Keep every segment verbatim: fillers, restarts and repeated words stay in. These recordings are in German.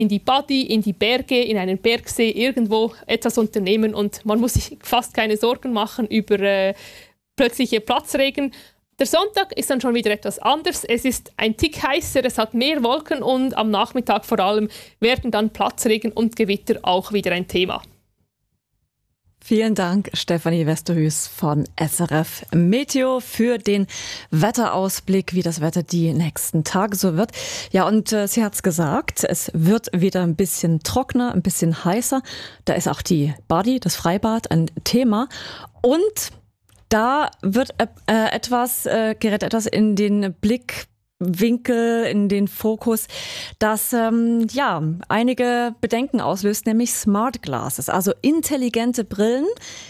in die Body, in die Berge, in einen Bergsee irgendwo etwas unternehmen und man muss sich fast keine Sorgen machen über äh, plötzliche Platzregen. Der Sonntag ist dann schon wieder etwas anders. Es ist ein Tick heißer, es hat mehr Wolken und am Nachmittag vor allem werden dann Platzregen und Gewitter auch wieder ein Thema. Vielen Dank, Stefanie Westerhus von S R F Meteo für den Wetterausblick, wie das Wetter die nächsten Tage so wird. Ja, und äh, sie hat's gesagt, es wird wieder ein bisschen trockener, ein bisschen heißer. Da ist auch die Body, das Freibad, ein Thema. Und da wird äh, etwas, äh, gerät etwas in den Blickwinkel, in den Fokus, das ähm, ja einige Bedenken auslöst, nämlich Smart Glasses, also intelligente Brillen.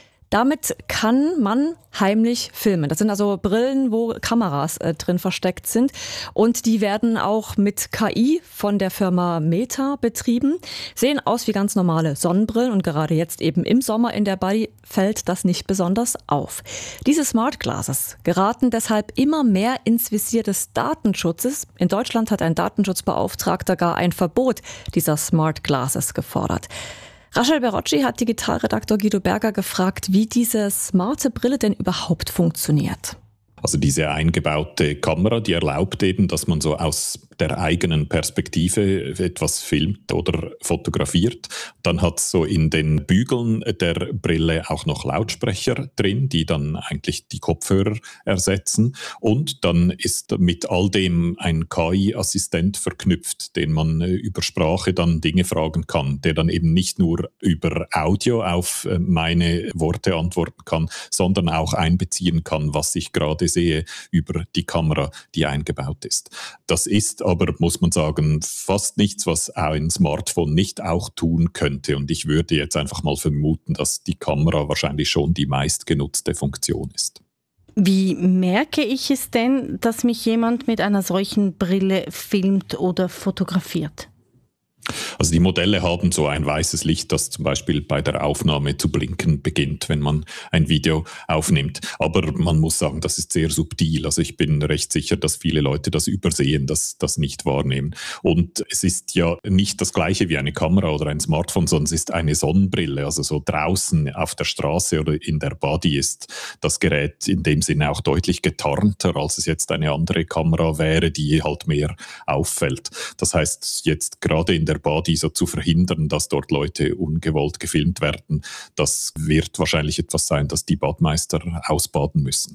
Damit kann man heimlich filmen. Das sind also Brillen, wo Kameras äh, drin versteckt sind. Und die werden auch mit K I von der Firma Meta betrieben. Sehen aus wie ganz normale Sonnenbrillen. Und gerade jetzt eben im Sommer in der Body fällt das nicht besonders auf. Diese Smart Glasses geraten deshalb immer mehr ins Visier des Datenschutzes. In Deutschland hat ein Datenschutzbeauftragter gar ein Verbot dieser Smart Glasses gefordert. Rachel Berocci hat Digitalredaktor Guido Berger gefragt, wie diese smarte Brille denn überhaupt funktioniert. Also diese eingebaute Kamera, die erlaubt eben, dass man so aus der eigenen Perspektive etwas filmt oder fotografiert. Dann hat es so in den Bügeln der Brille auch noch Lautsprecher drin, die dann eigentlich die Kopfhörer ersetzen. Und dann ist mit all dem ein K I-Assistent verknüpft, den man über Sprache dann Dinge fragen kann, der dann eben nicht nur über Audio auf meine Worte antworten kann, sondern auch einbeziehen kann, was ich gerade sehe über die Kamera, die eingebaut ist. Das ist aber, muss man sagen, fast nichts, was ein Smartphone nicht auch tun könnte. Und ich würde jetzt einfach mal vermuten, dass die Kamera wahrscheinlich schon die meistgenutzte Funktion ist. Wie merke ich es denn, dass mich jemand mit einer solchen Brille filmt oder fotografiert? Also die Modelle haben so ein weißes Licht, das zum Beispiel bei der Aufnahme zu blinken beginnt, wenn man ein Video aufnimmt. Aber man muss sagen, das ist sehr subtil. Also ich bin recht sicher, dass viele Leute das übersehen, das, das nicht wahrnehmen. Und es ist ja nicht das Gleiche wie eine Kamera oder ein Smartphone, sondern es ist eine Sonnenbrille. Also so draußen auf der Straße oder in der Body ist das Gerät in dem Sinne auch deutlich getarnter, als es jetzt eine andere Kamera wäre, die halt mehr auffällt. Das heißt, jetzt gerade in der Body so zu verhindern, dass dort Leute ungewollt gefilmt werden, das wird wahrscheinlich etwas sein, das die Badmeister ausbaden müssen.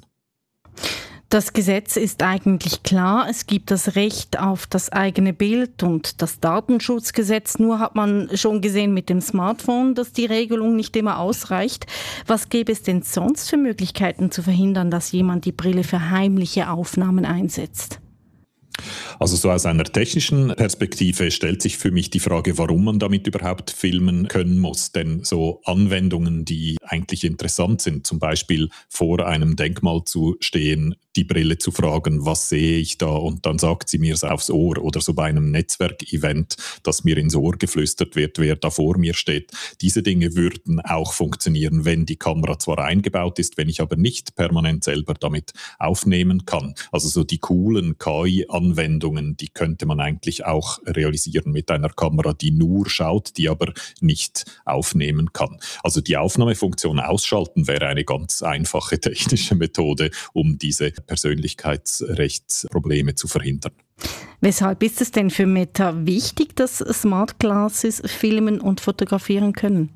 Das Gesetz ist eigentlich klar. Es gibt das Recht auf das eigene Bild und das Datenschutzgesetz. Nur hat man schon gesehen mit dem Smartphone, dass die Regelung nicht immer ausreicht. Was gäbe es denn sonst für Möglichkeiten zu verhindern, dass jemand die Brille für heimliche Aufnahmen einsetzt? Also so aus einer technischen Perspektive stellt sich für mich die Frage, warum man damit überhaupt filmen können muss. Denn so Anwendungen, die eigentlich interessant sind, zum Beispiel vor einem Denkmal zu stehen, die Brille zu fragen, was sehe ich da? Und dann sagt sie mir es aufs Ohr. Oder so bei einem Netzwerkevent, dass mir ins Ohr geflüstert wird, wer da vor mir steht. Diese Dinge würden auch funktionieren, wenn die Kamera zwar eingebaut ist, wenn ich aber nicht permanent selber damit aufnehmen kann. Also so die coolen K I-Anwendungen, die könnte man eigentlich auch realisieren mit einer Kamera, die nur schaut, die aber nicht aufnehmen kann. Also die Aufnahmefunktion ausschalten wäre eine ganz einfache technische Methode, um diese Persönlichkeitsrechtsprobleme zu verhindern. Weshalb ist es denn für Meta wichtig, dass Smart Glasses filmen und fotografieren können?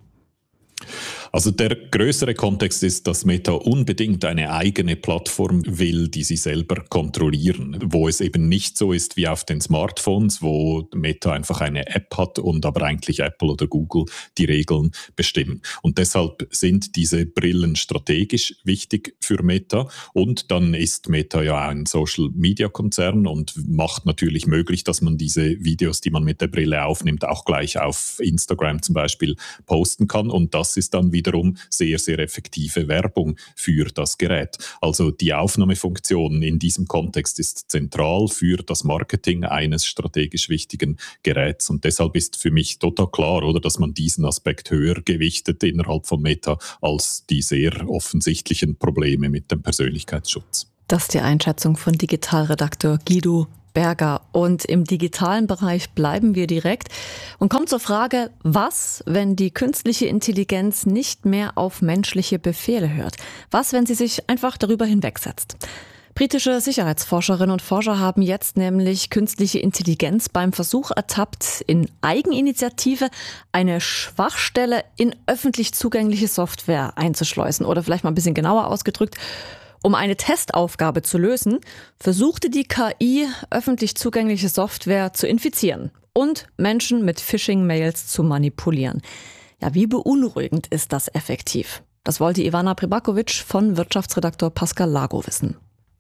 Also der größere Kontext ist, dass Meta unbedingt eine eigene Plattform will, die sie selber kontrollieren, wo es eben nicht so ist wie auf den Smartphones, wo Meta einfach eine App hat und aber eigentlich Apple oder Google die Regeln bestimmen. Und deshalb sind diese Brillen strategisch wichtig für Meta. Und dann ist Meta ja ein Social-Media-Konzern und macht natürlich möglich, dass man diese Videos, die man mit der Brille aufnimmt, auch gleich auf Instagram zum Beispiel posten kann. Und das ist dann wiederum sehr, sehr effektive Werbung für das Gerät. Also die Aufnahmefunktion in diesem Kontext ist zentral für das Marketing eines strategisch wichtigen Geräts. Und deshalb ist für mich total klar, oder, dass man diesen Aspekt höher gewichtet innerhalb von Meta als die sehr offensichtlichen Probleme mit dem Persönlichkeitsschutz. Das ist die Einschätzung von Digitalredakteur Guido Berger. Und im digitalen Bereich bleiben wir direkt und kommen zur Frage, was, wenn die künstliche Intelligenz nicht mehr auf menschliche Befehle hört? Was, wenn sie sich einfach darüber hinwegsetzt? Britische Sicherheitsforscherinnen und Forscher haben jetzt nämlich künstliche Intelligenz beim Versuch ertappt, in Eigeninitiative eine Schwachstelle in öffentlich zugängliche Software einzuschleusen. Oder vielleicht mal ein bisschen genauer ausgedrückt, um eine Testaufgabe zu lösen, versuchte die K I, öffentlich zugängliche Software zu infizieren und Menschen mit Phishing-Mails zu manipulieren. Ja, wie beunruhigend ist das effektiv? Das wollte Ivana Pribakovic von Wirtschaftsredaktor Pascal Lago wissen.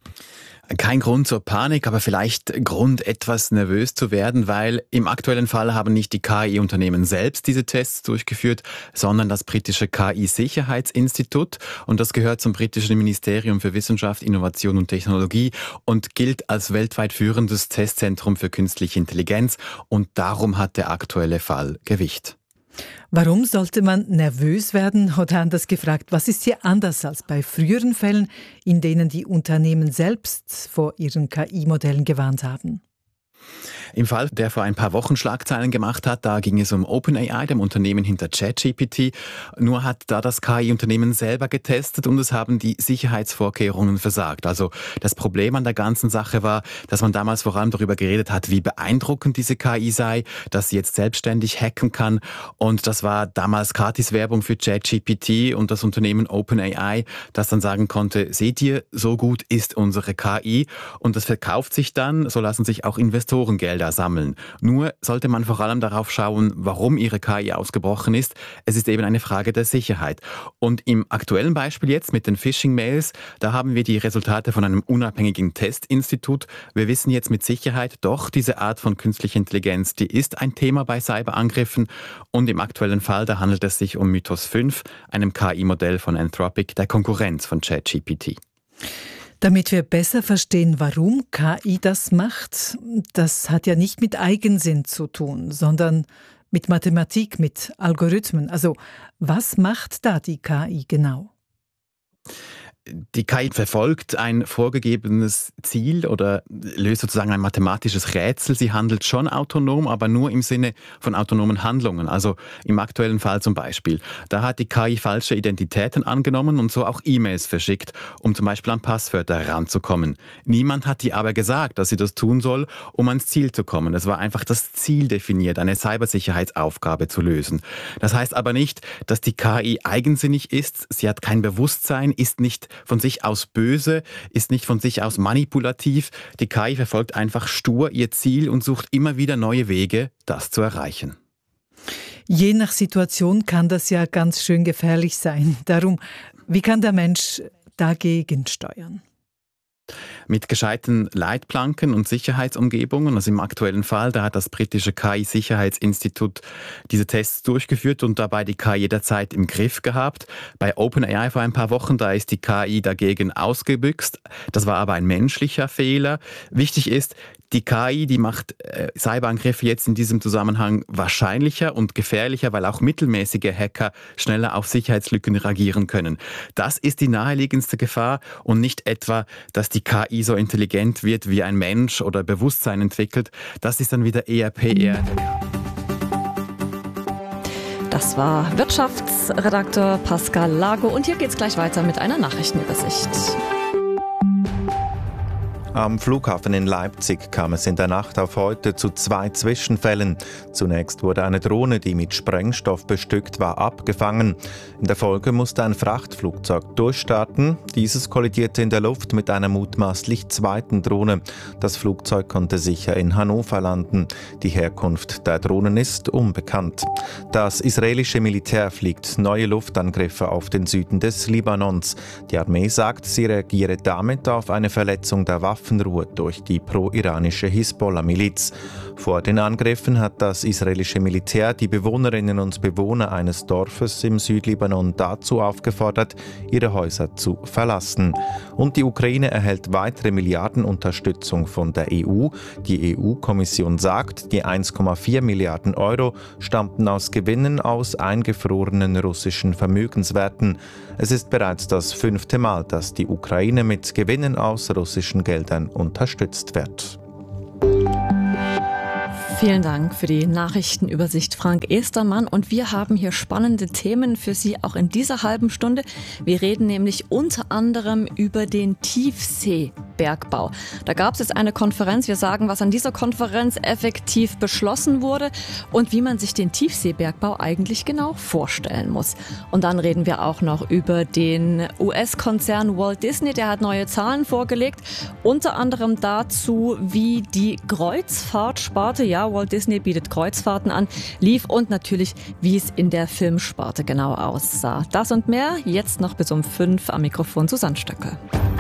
Kein Grund zur Panik, aber vielleicht Grund, etwas nervös zu werden, weil im aktuellen Fall haben nicht die K I-Unternehmen selbst diese Tests durchgeführt, sondern das britische K I-Sicherheitsinstitut. Und das gehört zum britischen Ministerium für Wissenschaft, Innovation und Technologie und gilt als weltweit führendes Testzentrum für künstliche Intelligenz. Und darum hat der aktuelle Fall Gewicht. Warum sollte man nervös werden? Oder anders gefragt, was ist hier anders als bei früheren Fällen, in denen die Unternehmen selbst vor ihren K I-Modellen gewarnt haben? Im Fall, der vor ein paar Wochen Schlagzeilen gemacht hat, da ging es um OpenAI, dem Unternehmen hinter ChatGPT. Nur hat da das K I-Unternehmen selber getestet und es haben die Sicherheitsvorkehrungen versagt. Also das Problem an der ganzen Sache war, dass man damals vor allem darüber geredet hat, wie beeindruckend diese K I sei, dass sie jetzt selbstständig hacken kann. Und das war damals Gratiswerbung für ChatGPT und das Unternehmen OpenAI, das dann sagen konnte, seht ihr, so gut ist unsere K I. Und das verkauft sich dann, so lassen sich auch Investorengelder sammeln. Nur sollte man vor allem darauf schauen, warum ihre K I ausgebrochen ist. Es ist eben eine Frage der Sicherheit. Und im aktuellen Beispiel jetzt mit den Phishing-Mails, da haben wir die Resultate von einem unabhängigen Testinstitut. Wir wissen jetzt mit Sicherheit, doch diese Art von künstlicher Intelligenz, die ist ein Thema bei Cyberangriffen. Und im aktuellen Fall, da handelt es sich um Mythos fünf, einem K I-Modell von Anthropic, der Konkurrenz von ChatGPT. Damit wir besser verstehen, warum K I das macht, das hat ja nicht mit Eigensinn zu tun, sondern mit Mathematik, mit Algorithmen. Also was macht da die K I genau? Die K I verfolgt ein vorgegebenes Ziel oder löst sozusagen ein mathematisches Rätsel. Sie handelt schon autonom, aber nur im Sinne von autonomen Handlungen. Also im aktuellen Fall zum Beispiel. Da hat die K I falsche Identitäten angenommen und so auch E-Mails verschickt, um zum Beispiel an Passwörter heranzukommen. Niemand hat ihr aber gesagt, dass sie das tun soll, um ans Ziel zu kommen. Es war einfach das Ziel definiert, eine Cybersicherheitsaufgabe zu lösen. Das heißt aber nicht, dass die K I eigensinnig ist. Sie hat kein Bewusstsein, ist nicht von sich aus böse, ist nicht von sich aus manipulativ. Die K I verfolgt einfach stur ihr Ziel und sucht immer wieder neue Wege, das zu erreichen. Je nach Situation kann das ja ganz schön gefährlich sein. Darum, wie kann der Mensch dagegen steuern? Mit gescheiten Leitplanken und Sicherheitsumgebungen. Also im aktuellen Fall, da hat das britische K I-Sicherheitsinstitut diese Tests durchgeführt und dabei die K I jederzeit im Griff gehabt. Bei OpenAI vor ein paar Wochen, da ist die K I dagegen ausgebüxt. Das war aber ein menschlicher Fehler. Wichtig ist, die K I, die macht äh, Cyberangriffe jetzt in diesem Zusammenhang wahrscheinlicher und gefährlicher, weil auch mittelmäßige Hacker schneller auf Sicherheitslücken reagieren können. Das ist die naheliegendste Gefahr und nicht etwa, dass die K I so intelligent wird wie ein Mensch oder Bewusstsein entwickelt. Das ist dann wieder eher P R. Das war Wirtschaftsredakteur Pascal Lago und hier geht's gleich weiter mit einer Nachrichtenübersicht. Am Flughafen in Leipzig kam es in der Nacht auf heute zu zwei Zwischenfällen. Zunächst wurde eine Drohne, die mit Sprengstoff bestückt war, abgefangen. In der Folge musste ein Frachtflugzeug durchstarten. Dieses kollidierte in der Luft mit einer mutmaßlich zweiten Drohne. Das Flugzeug konnte sicher in Hannover landen. Die Herkunft der Drohnen ist unbekannt. Das israelische Militär fliegt neue Luftangriffe auf den Süden des Libanons. Die Armee sagt, sie reagiere damit auf eine Verletzung der Waffen Waffenruhe durch die pro-iranische Hisbollah-Miliz. Vor den Angriffen hat das israelische Militär die Bewohnerinnen und Bewohner eines Dorfes im Südlibanon dazu aufgefordert, ihre Häuser zu verlassen. Und die Ukraine erhält weitere Milliardenunterstützung von der E U. Die E U-Kommission sagt, die eins Komma vier Milliarden Euro stammten aus Gewinnen aus eingefrorenen russischen Vermögenswerten. Es ist bereits das fünfte Mal, dass die Ukraine mit Gewinnen aus russischen Geldern unterstützt wird. Vielen Dank für die Nachrichtenübersicht, Frank Estermann. Und wir haben hier spannende Themen für Sie auch in dieser halben Stunde. Wir reden nämlich unter anderem über den Tiefseebergbau. Da gab es jetzt eine Konferenz. Wir sagen, was an dieser Konferenz effektiv beschlossen wurde und wie man sich den Tiefseebergbau eigentlich genau vorstellen muss. Und dann reden wir auch noch über den U S-Konzern Walt Disney. Der hat neue Zahlen vorgelegt. Unter anderem dazu, wie die Kreuzfahrtsparte, ja, Walt Disney bietet Kreuzfahrten an, lief und natürlich, wie es in der Filmsparte genau aussah. Das und mehr jetzt noch bis um fünf am Mikrofon Susanne Stöckel.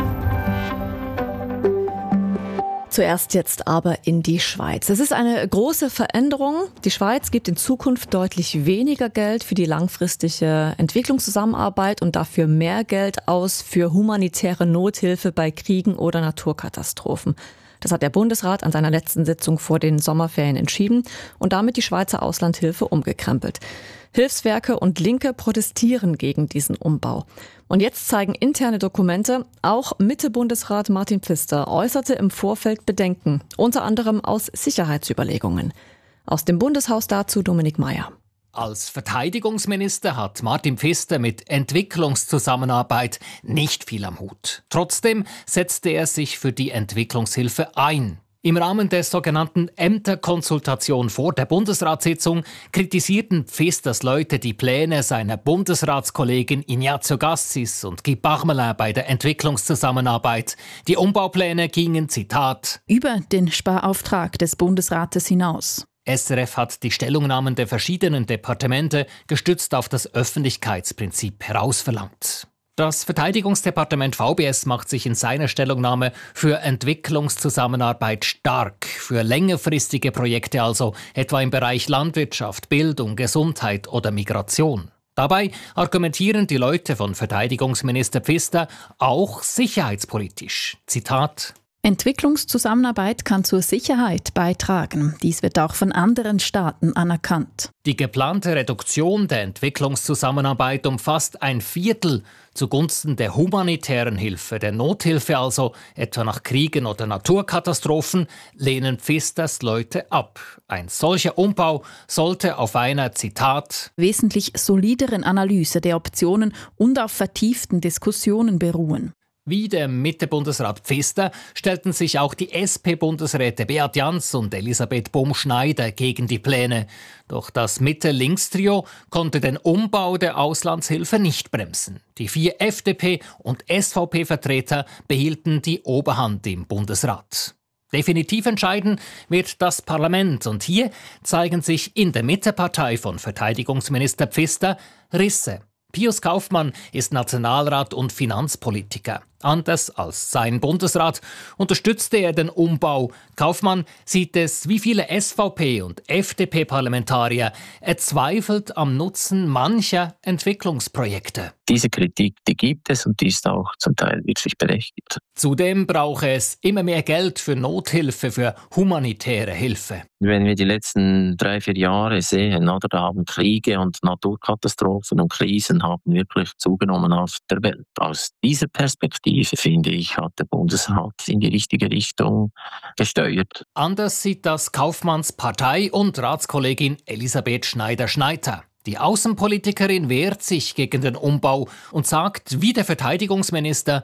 Zuerst jetzt aber in die Schweiz. Es ist eine große Veränderung. Die Schweiz gibt in Zukunft deutlich weniger Geld für die langfristige Entwicklungszusammenarbeit und dafür mehr Geld aus für humanitäre Nothilfe bei Kriegen oder Naturkatastrophen. Das hat der Bundesrat an seiner letzten Sitzung vor den Sommerferien entschieden und damit die Schweizer Auslandhilfe umgekrempelt. Hilfswerke und Linke protestieren gegen diesen Umbau. Und jetzt zeigen interne Dokumente, auch Mitte-Bundesrat Martin Pfister äußerte im Vorfeld Bedenken, unter anderem aus Sicherheitsüberlegungen. Aus dem Bundeshaus dazu Dominik Mayer. Als Verteidigungsminister hat Martin Pfister mit Entwicklungszusammenarbeit nicht viel am Hut. Trotzdem setzte er sich für die Entwicklungshilfe ein. Im Rahmen der sogenannten Ämterkonsultation vor der Bundesratssitzung kritisierten Pfisters Leute die Pläne seiner Bundesratskollegin Ignazio Gassis und Guy Parmelin bei der Entwicklungszusammenarbeit. Die Umbaupläne gingen, Zitat, über den Sparauftrag des Bundesrates hinaus. S R F hat die Stellungnahmen der verschiedenen Departemente gestützt auf das Öffentlichkeitsprinzip herausverlangt. Das Verteidigungsdepartement V B S macht sich in seiner Stellungnahme für Entwicklungszusammenarbeit stark, für längerfristige Projekte also, etwa im Bereich Landwirtschaft, Bildung, Gesundheit oder Migration. Dabei argumentieren die Leute von Verteidigungsminister Pfister auch sicherheitspolitisch. Zitat: Entwicklungszusammenarbeit kann zur Sicherheit beitragen. Dies wird auch von anderen Staaten anerkannt. Die geplante Reduktion der Entwicklungszusammenarbeit umfasst ein Viertel zugunsten der humanitären Hilfe, der Nothilfe also, etwa nach Kriegen oder Naturkatastrophen, lehnen Pfisters Leute ab. Ein solcher Umbau sollte auf einer, Zitat, wesentlich solideren Analyse der Optionen und auf vertieften Diskussionen beruhen. Wie der Mitte-Bundesrat Pfister stellten sich auch die S P-Bundesräte Beat Jans und Elisabeth Bohm-Schneider gegen die Pläne. Doch das Mitte-Links-Trio konnte den Umbau der Auslandshilfe nicht bremsen. Die vier F D P- und S V P-Vertreter behielten die Oberhand im Bundesrat. Definitiv entscheiden wird das Parlament und hier zeigen sich in der Mittepartei von Verteidigungsminister Pfister Risse. Pius Kaufmann ist Nationalrat und Finanzpolitiker. Anders als sein Bundesrat unterstützte er den Umbau. Kaufmann sieht es, wie viele S V P- und F D P-Parlamentarier. Er zweifelt am Nutzen mancher Entwicklungsprojekte. Diese Kritik, die gibt es und die ist auch zum Teil wirklich berechtigt. Zudem brauche es immer mehr Geld für Nothilfe, für humanitäre Hilfe. Wenn wir die letzten drei, vier Jahre sehen, oder, da haben Kriege und Naturkatastrophen und Krisen haben wirklich zugenommen auf der Welt. Aus dieser Perspektive, finde ich, hat der Bundesrat in die richtige Richtung gesteuert. Anders sieht das Kaufmanns Partei- und Ratskollegin Elisabeth Schneider-Schneiter. Die Außenpolitikerin wehrt sich gegen den Umbau und sagt, wie der Verteidigungsminister,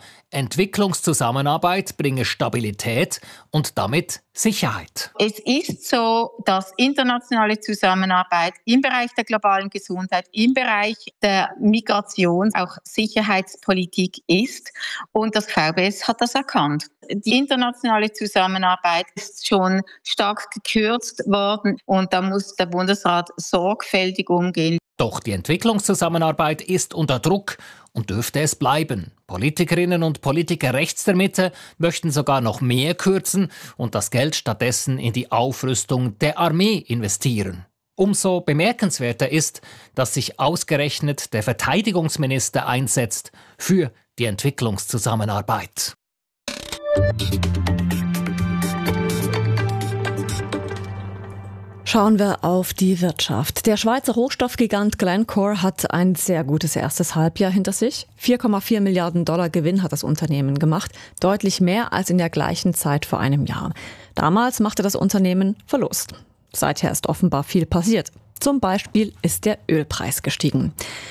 Entwicklungszusammenarbeit bringe Stabilität und damit Sicherheit. Es ist so, dass internationale Zusammenarbeit im Bereich der globalen Gesundheit, im Bereich der Migration auch Sicherheitspolitik ist und das V B S hat das erkannt. Die internationale Zusammenarbeit ist schon stark gekürzt worden und da muss der Bundesrat sorgfältig umgehen. Doch die Entwicklungszusammenarbeit ist unter Druck und dürfte es bleiben. Politikerinnen und Politiker rechts der Mitte möchten sogar noch mehr kürzen und das Geld stattdessen in die Aufrüstung der Armee investieren. Umso bemerkenswerter ist, dass sich ausgerechnet der Verteidigungsminister einsetzt für die Entwicklungszusammenarbeit. Schauen wir auf die Wirtschaft. Der Schweizer Rohstoffgigant Glencore hat ein sehr gutes erstes Halbjahr hinter sich. vier Komma vier Milliarden Dollar Gewinn hat das Unternehmen gemacht, deutlich mehr als in der gleichen Zeit vor einem Jahr. Damals machte das Unternehmen Verlust. seither ist offenbar viel passiert. Zum Beispiel ist der Ölpreis gestiegen.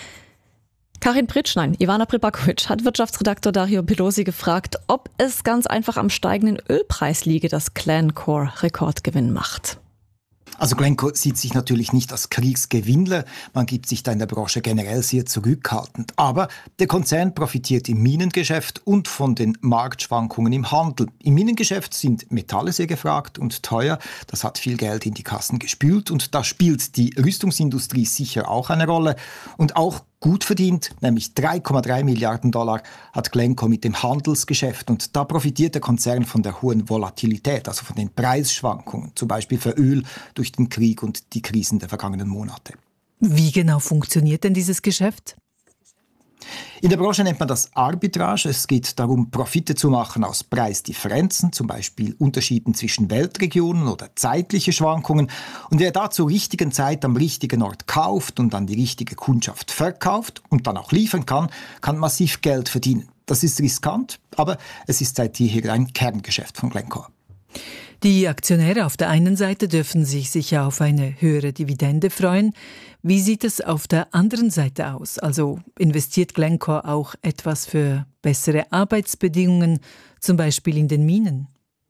Karin Pritsch, nein, Ivana Pribakovic hat Wirtschaftsredaktor Dario Pelosi gefragt, ob es ganz einfach am steigenden Ölpreis liege, dass Glencore Rekordgewinn macht. Also Glencore sieht sich natürlich nicht als Kriegsgewinnler, man gibt sich da in der Branche generell sehr zurückhaltend. Aber der Konzern profitiert im Minengeschäft und von den Marktschwankungen im Handel. Im Minengeschäft sind Metalle sehr gefragt und teuer, das hat viel Geld in die Kassen gespült und da spielt die Rüstungsindustrie sicher auch eine Rolle. Und auch gut verdient, nämlich drei Komma drei Milliarden Dollar hat Glencore mit dem Handelsgeschäft und da profitiert der Konzern von der hohen Volatilität, also von den Preisschwankungen, zum Beispiel für Öl durch den Krieg und die Krisen der vergangenen Monate. Wie genau funktioniert denn dieses Geschäft? In der Branche nennt man das Arbitrage. Es geht darum, Profite zu machen aus Preisdifferenzen, zum Beispiel Unterschieden zwischen Weltregionen oder zeitliche Schwankungen. Und wer da zur richtigen Zeit am richtigen Ort kauft und an die richtige Kundschaft verkauft und dann auch liefern kann, kann massiv Geld verdienen. Das ist riskant, aber es ist seit jeher ein Kerngeschäft von Glencore. Die Aktionäre auf der einen Seite dürfen sich sicher auf eine höhere Dividende freuen. Wie sieht es auf der anderen Seite aus? Also investiert Glencore auch etwas für bessere Arbeitsbedingungen, zum Beispiel in den Minen?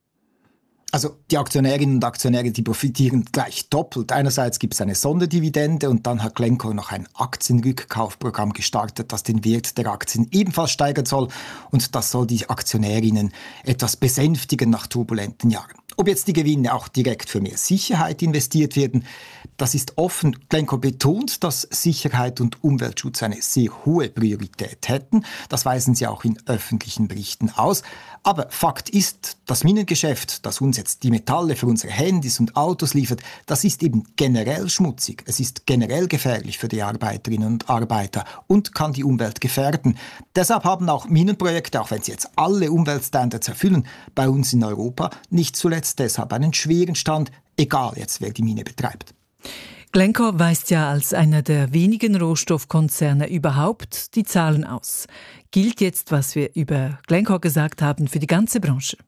Also die Aktionärinnen und Aktionäre, die profitieren gleich doppelt. Einerseits gibt es eine Sonderdividende und dann hat Glencore noch ein Aktienrückkaufprogramm gestartet, das den Wert der Aktien ebenfalls steigern soll. Und das soll die Aktionärinnen etwas besänftigen nach turbulenten Jahren. Ob jetzt die Gewinne auch direkt für mehr Sicherheit investiert werden, das ist offen. Glencore betont, dass Sicherheit und Umweltschutz eine sehr hohe Priorität hätten. Das weisen sie auch in öffentlichen Berichten aus. Aber Fakt ist, das Minengeschäft, das uns jetzt die Metalle für unsere Handys und Autos liefert, das ist eben generell schmutzig. Es ist generell gefährlich für die Arbeiterinnen und Arbeiter und kann die Umwelt gefährden. Deshalb haben auch Minenprojekte, auch wenn sie jetzt alle Umweltstandards erfüllen, bei uns in Europa nicht zuletzt deshalb einen schweren Stand, egal jetzt wer die Mine betreibt. Glencore weist ja als einer der wenigen Rohstoffkonzerne überhaupt die Zahlen aus. Gilt jetzt, was wir über Glencore gesagt haben, für die ganze Branche?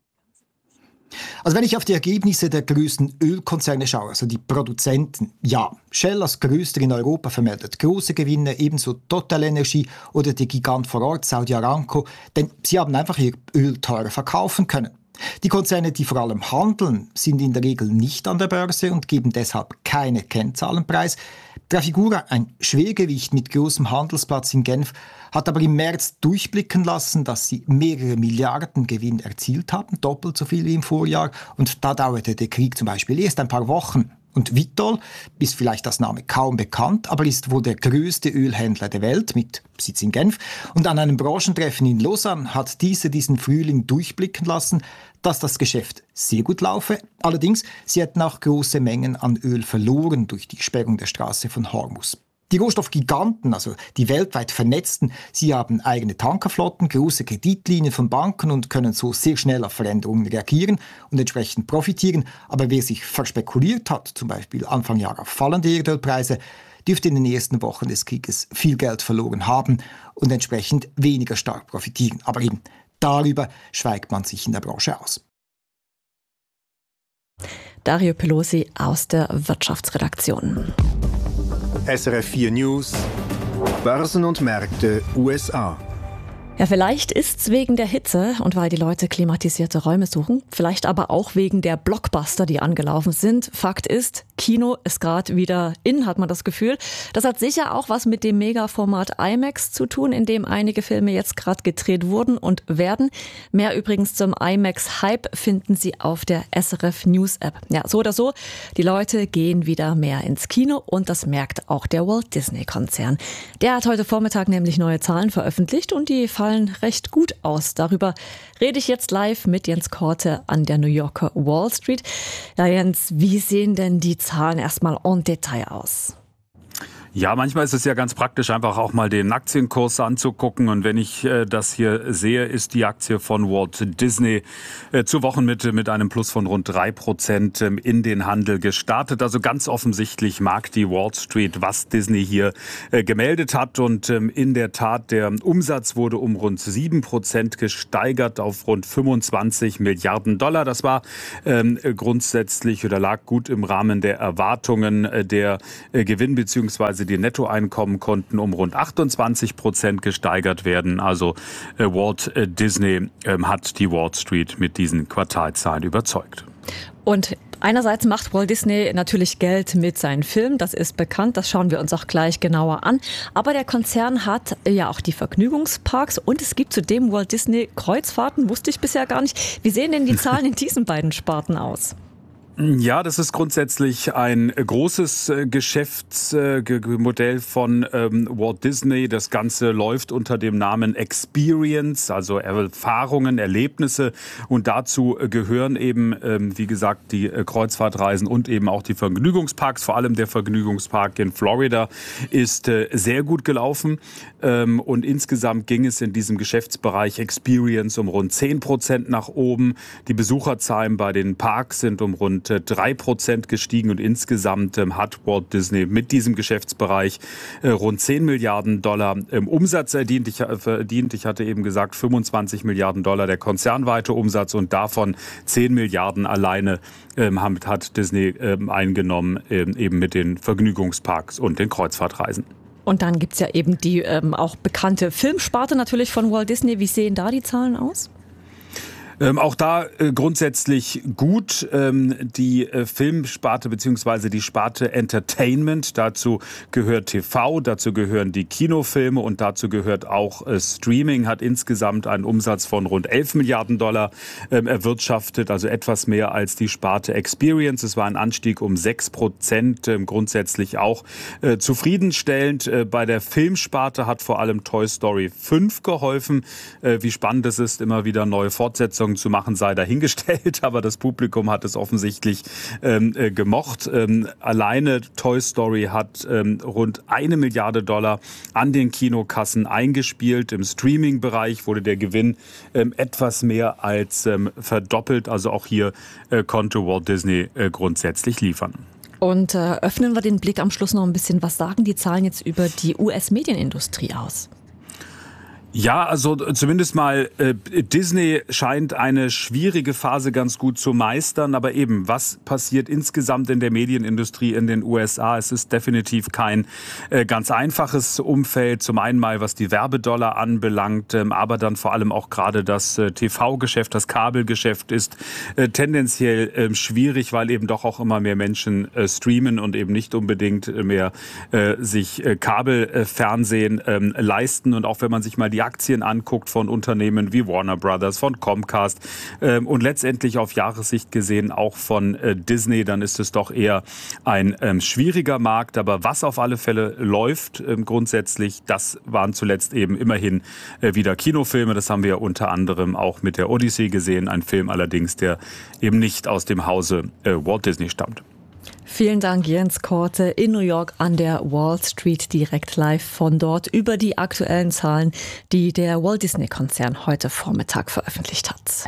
Also wenn ich auf die Ergebnisse der größten Ölkonzerne schaue, also die Produzenten, ja, Shell als größter in Europa vermeldet große Gewinne, ebenso Total Energy oder der Gigant vor Ort Saudi Aramco, denn sie haben einfach ihr Öl teurer verkaufen können. Die Konzerne, die vor allem handeln, sind in der Regel nicht an der Börse und geben deshalb keine Kennzahlen preis. Trafigura, ein Schwergewicht mit großem Handelsplatz in Genf, hat aber im März durchblicken lassen, dass sie mehrere Milliarden Gewinn erzielt haben, doppelt so viel wie im Vorjahr. Und da dauerte der Krieg zum Beispiel erst ein paar Wochen. Und Vitol ist vielleicht das Name kaum bekannt, aber ist wohl der größte Ölhändler der Welt mit Sitz in Genf. Und an einem Branchentreffen in Lausanne hat dieser diesen Frühling durchblicken lassen, dass das Geschäft sehr gut laufe. Allerdings, sie hätten auch große Mengen an Öl verloren durch die Sperrung der Straße von Hormuz. Die Rohstoffgiganten, also die weltweit vernetzten, sie haben eigene Tankerflotten, große Kreditlinien von Banken und können so sehr schnell auf Veränderungen reagieren und entsprechend profitieren. Aber wer sich verspekuliert hat, zum Beispiel Anfang Jahr auf fallende Erdölpreise, dürfte in den ersten Wochen des Krieges viel Geld verloren haben und entsprechend weniger stark profitieren. Aber eben darüber schweigt man sich in der Branche aus. Dario Pelosi aus der Wirtschaftsredaktion. S R F vier News, Börsen und Märkte U S A. Ja, vielleicht ist's wegen der Hitze und weil die Leute klimatisierte Räume suchen, vielleicht aber auch wegen der Blockbuster, die angelaufen sind. Fakt ist, Kino ist gerade wieder in, hat man das Gefühl. Das hat sicher auch was mit dem Megaformat IMAX zu tun, in dem einige Filme jetzt gerade gedreht wurden und werden. Mehr übrigens zum IMAX-Hype finden Sie auf der S R F News App. Ja, so oder so, die Leute gehen wieder mehr ins Kino und das merkt auch der Walt Disney-Konzern. Der hat heute Vormittag nämlich neue Zahlen veröffentlicht und die fallen recht gut aus. Darüber rede ich jetzt live mit Jens Korte an der New Yorker Wall Street. Ja, Jens, wie sehen denn die Zahlen erstmal en Detail aus? Ja, manchmal ist es ja ganz praktisch, einfach auch mal den Aktienkurs anzugucken. Und wenn ich äh, das hier sehe, ist die Aktie von Walt Disney äh, zur Wochenmitte mit einem Plus von rund drei Prozent ähm, in den Handel gestartet. Also ganz offensichtlich mag die Wall Street, was Disney hier äh, gemeldet hat. Und ähm, in der Tat, der Umsatz wurde um rund sieben Prozent gesteigert auf rund fünfundzwanzig Milliarden Dollar. Das war ähm, grundsätzlich oder lag gut im Rahmen der Erwartungen. Äh, der äh, Gewinn bzw. die Nettoeinkommen konnten um rund achtundzwanzig Prozent gesteigert werden. Also äh, Walt äh, Disney äh, hat die Wall Street mit diesen Quartalzahlen überzeugt. Und einerseits macht Walt Disney natürlich Geld mit seinen Filmen, das ist bekannt, das schauen wir uns auch gleich genauer an. Aber der Konzern hat ja auch die Vergnügungsparks und es gibt zudem Walt Disney Kreuzfahrten, wusste ich bisher gar nicht. Wie sehen denn die Zahlen in diesen beiden Sparten aus? Ja, das ist grundsätzlich ein großes Geschäftsmodell von Walt Disney. Das Ganze läuft unter dem Namen Experience, also Erfahrungen, Erlebnisse. Und dazu gehören eben, wie gesagt, die Kreuzfahrtreisen und eben auch die Vergnügungsparks. Vor allem der Vergnügungspark in Florida ist sehr gut gelaufen. Und insgesamt ging es in diesem Geschäftsbereich Experience um rund zehn Prozent nach oben. Die Besucherzahlen bei den Parks sind um rund drei Prozent gestiegen und insgesamt ähm, hat Walt Disney mit diesem Geschäftsbereich äh, rund zehn Milliarden Dollar ähm, Umsatz verdient. Ich, äh, verdient. Ich hatte eben gesagt, fünfundzwanzig Milliarden Dollar der konzernweite Umsatz und davon zehn Milliarden alleine ähm, hat Disney ähm, eingenommen, ähm, eben mit den Vergnügungsparks und den Kreuzfahrtreisen. Und dann gibt's ja eben die ähm, auch bekannte Filmsparte natürlich von Walt Disney. Wie sehen da die Zahlen aus? Ähm, auch da äh, grundsätzlich gut. Ähm, die äh, Filmsparte beziehungsweise die Sparte Entertainment, dazu gehört T V, dazu gehören die Kinofilme und dazu gehört auch äh, Streaming, hat insgesamt einen Umsatz von rund elf Milliarden Dollar ähm, erwirtschaftet, also etwas mehr als die Sparte Experience. Es war ein Anstieg um sechs Prozent, ähm, grundsätzlich auch äh, zufriedenstellend. Äh, bei der Filmsparte hat vor allem Toy Story fünf geholfen. Äh, wie spannend es ist, immer wieder neue Fortsetzungen zu machen, sei dahingestellt, aber das Publikum hat es offensichtlich ähm, äh, gemocht. Ähm, alleine Toy Story hat ähm, rund eine Milliarde Dollar an den Kinokassen eingespielt. Im Streaming-Bereich wurde der Gewinn ähm, etwas mehr als ähm, verdoppelt. Also auch hier äh, konnte Walt Disney äh, grundsätzlich liefern. Und äh, öffnen wir den Blick am Schluss noch ein bisschen. Was sagen die Zahlen jetzt über die U S-Medienindustrie aus? Ja, also zumindest mal äh, Disney scheint eine schwierige Phase ganz gut zu meistern. Aber eben, was passiert insgesamt in der Medienindustrie in den U S A? Es ist definitiv kein äh, ganz einfaches Umfeld. Zum einen mal, was die Werbedollar anbelangt, ähm, aber dann vor allem auch gerade das äh, T V-Geschäft, das Kabelgeschäft ist äh, tendenziell äh, schwierig, weil eben doch auch immer mehr Menschen äh, streamen und eben nicht unbedingt mehr äh, sich äh, Kabelfernsehen äh, leisten. Und auch wenn man sich mal die Aktien anguckt von Unternehmen wie Warner Brothers, von Comcast ähm, und letztendlich auf Jahressicht gesehen auch von äh, Disney, dann ist es doch eher ein ähm, schwieriger Markt. Aber was auf alle Fälle läuft ähm, grundsätzlich, das waren zuletzt eben immerhin äh, wieder Kinofilme. Das haben wir ja unter anderem auch mit der Odyssey gesehen. Ein Film allerdings, der eben nicht aus dem Hause äh, Walt Disney stammt. Vielen Dank, Jens Korte in New York an der Wall Street, direkt live von dort über die aktuellen Zahlen, die der Walt Disney Konzern heute Vormittag veröffentlicht hat.